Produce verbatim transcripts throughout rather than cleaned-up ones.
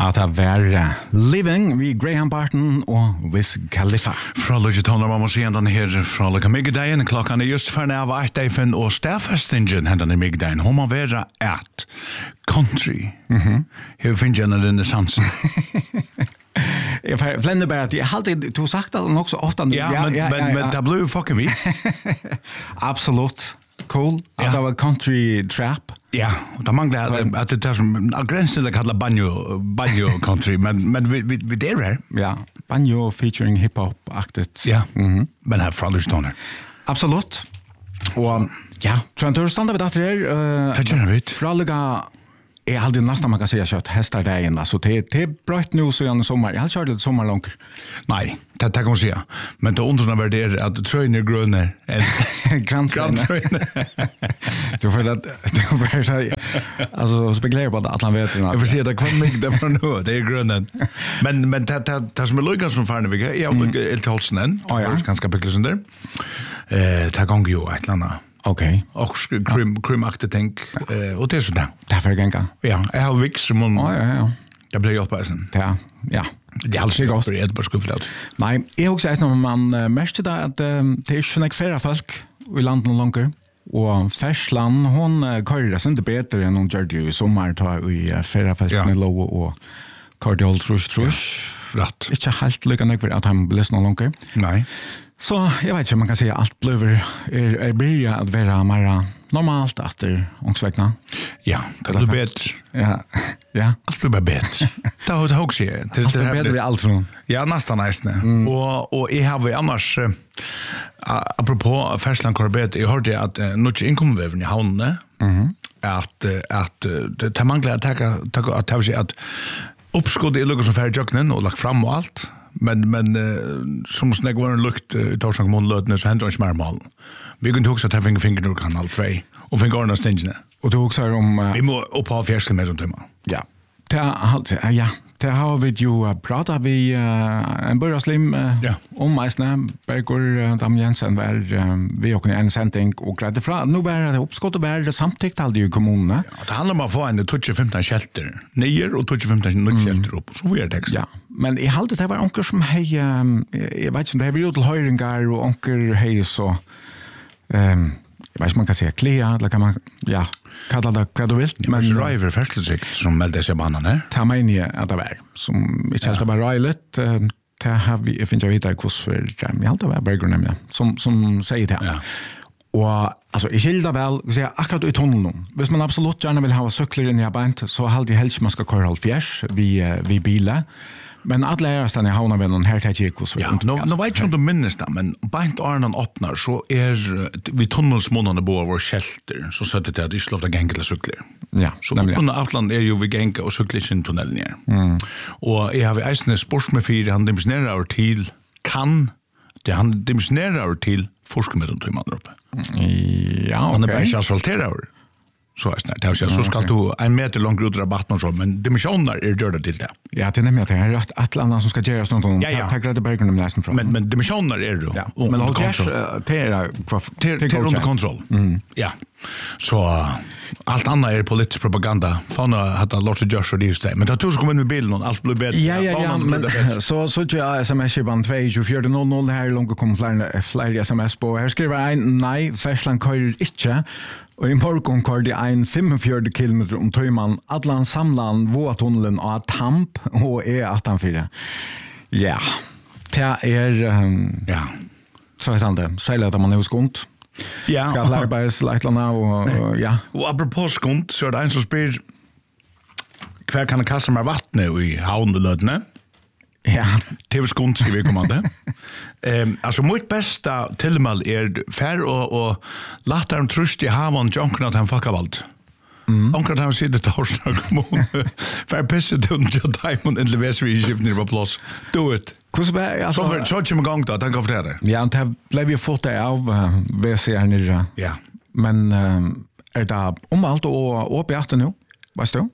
Att det var Living vid Graham Barton och Wiz Khalifa. Fra Lugetoner man må si den her fra Lugga Migdagen. Klokkan er just ferne av Eideifen og Stafestingen hendan i Migdagen. Hun må være at country. Mhm. Her finner jeg en renessansen. Jag flände bara att jag alltid du sagt det också ofta nu. Ja, men men men det blev fucking vi. Absolut. Cool. Ja. Det var country trap. Ja, det manglar att det är som av gränsen det kallar banjo banjo country, men men vi vi vi där är. Ja, banjo featuring hip hop aktigt. Ja. Mhm. Men här från Lugetoner. Absolut. Och ja, tror du stannar vi där till eh Det gör vi. Fraliga är aldrig nästan man kan säga så att hästar där igen alltså det det brött nu så i sommar. Jag har kört lite sommarlångt. Nej, det det kan man säga. Men det undrar när det är att tröjor är gröna än granntröjor. Du får det det får det alltså spekulerar på att han vet Jag får se det kvar mig där från nu. Det är gröna. Men men det det det som är lyckas som farne vi. Jag är helt hållsen. Ja, ganska pickles där. Eh, det går ju ett landa. Okej. Och krim krimaktigt tänk eh och det är så där. Därför gänga. Ja, jag har vix som hon. Ja, ja, ja. Det blir ju på sen. Ja, ja. Det är alls inte gott för ett par skufflat. Nej, jag också sagt när man uh, märkte det att uh, det är ju flera folk i landet och långt. Och Färsland, hon uh, körde sig inte bättre än hon gjorde ju i sommar ta i uh, flera folk med lov och cardiol trush trush. Rätt. Inte helt lycka nog för att han blir någon långt. Nej. Så jag vet inte om man kan säga allt blir är är börja att vara mer normalt efter ångsväckna. Ja, det blir bättre. Ja. Ja. Allt blir bättre. Det har det också. Det är bättre i allt från. Ja, nästan nästan. Och och jag har vi annars uh, apropå Färsland Corbett, jag hörde att uh, något inkomväven i havnen. Mhm. Att uh, att uh, det tar manglar att ta ta att ta sig att uppskott i lukar som färd jöknen och lagt fram och allt. Men men uh, som snägg var en lukt i torsdag månlötne så händer inte mer mål. Vi kunde också ta finger finger ur kanal två och finger ordna stingarna. Och du också om uh, vi må upp på fjärsel med dem. Ja. Det har ja, det har vi ju pratat vi uh, en börjaslim uh, ja. om Meisne Bergor uh, Dam Jensen var uh, vi och en sending och grädde fra nu var det uppskott och var samtidigt alltid i kommunen. Ja, det handlar om att få en tjugo femton shelter. Ner och tjugo femton mm. shelter upp. Så är det. Ja. Men i halvt det var onkel som hej um, jag vet inte det är väl till höringar och onkel hej så ehm um, jag vet man kan säga klea eller kan man ja kalla det vad du vill men driver färselsrikt som melder sig banan här. Ta mig ner att det var som inte helt bara railet det har vi jag finns jag vet kurs för jag hade var Berger nämligen som som säger det. Ja. Och alltså i skilda väl säga akkurat i tunneln. Hvis man absolut gärna vill ha cyklar in i bänt så hade helst man ska köra halvfjärs vi vi bilar. Men alla är stanna i havna med någon här tajikos. Ja, nu nu vet jag inte om minst det, men bänt Arnan öppnar så är vi tunnelsmånande bo vår shelter så så att det är slått att gänga cyklar. Ja, så under Atlant är ju vi gänga och cykla in tunneln ner. Mm. Och jag har vi isne sports med fyra han dimensionerar över till kan det han dimensionerar över till forska med de två man uppe. Ja, okej. Han är bara asfalterar. Så är det. Det så ska du en meter lång rutrabatt och så men dimensioner är gjorda till det. Ja, det är nämligen det är rätt Atlanta som ska göra sånt om. Ja, ja. Jag grädde Bergen om läsen från. Men men dimensioner är det. Ja. Men håll det är till under kontroll. Mm. Ja. Så allt annat är politisk propaganda. Fan hade Lars Josh och det just men det tror jag kommer med bilden och allt blir bättre. Ja ja ja men så så jag sms i band två två fyra noll noll här långt kommer flera flera sms på. Här skriver en nej Färsland kör inte. Och i morgon kör det en fyrtiofem kilometer om Töjman Atlant samlan våtunneln av Tamp och är åttonfyra. Ja. Det är um, ja. Så heter det. Säg att man är skont. Ja. Ska lära bara släklarna och ja. Och apropå skont så är det en som spyr kvar kan kasta med vatten i havnelödne. Ja, det är skont ska vi komma det. Ehm alltså mitt bästa tillmal är fär och och låta dem trust i havan junken att han fuckar allt. Mm. Onkel han sitter till Horsnag kommun. För pisse den Diamond in Leversry shift ner på plats. Do it. Hur är alltså så så chim gång då tack för det. Ja, det blev ju fått det av V C här nere. Ja. Men är det om allt och upp i åtta nu? Vad står?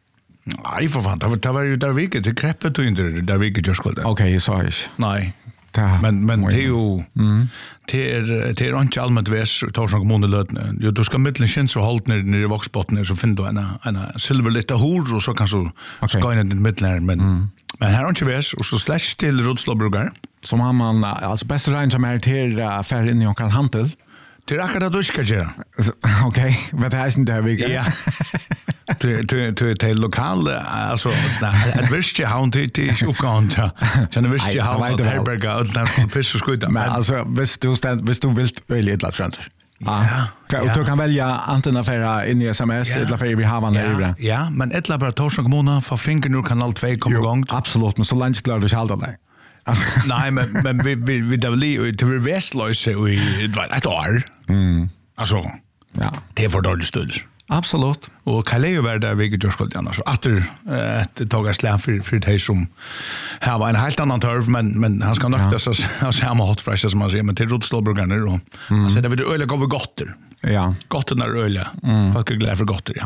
Nej, för fan, det var ju där vilket det kreppet och inte där vilket jag skulle. Okej, så är det. Nej. Men men det är ju det är det är inte allmänt väs tar som kommunen lödne. Jo du ska mitteln känns så hållt ner i voxbotten så finner du en en silverlita hor och så kan så ska in i mitten men mm. men här är inte väs och så slash till Rodslåbruggar som har man alltså bästa range som är till affär in i en handel. Det är akkurat du ska göra. Okej, vad det är inte där vi. Ja. till till till till lokal alltså att visst jag har inte till uppgång så sen visst jag har det herberga och där piss och skjuta men alltså visst du ständ visst du vill välja ett lat ja du kan välja antingen affärer in i S M S eller affärer vi har van där ja men ett laboratorium kommunen för finger nu kanal två kommer igång absolut men så länge klarar du hålla dig nej men men vi vi vi det vill till reverse vi ett år mm alltså ja det är för dåligt stöd. Absolut. Och Kaleo var där vilket jag skulle annars så att det tog jag slä för för det som här var en helt annan turf men men han ska nog det så så här med hot fresh som man säger men till Rodslåbruggar nu då. Alltså det vill öle gå över gotter. Ja. Gotter när öle. Folk är glada för gotter ja.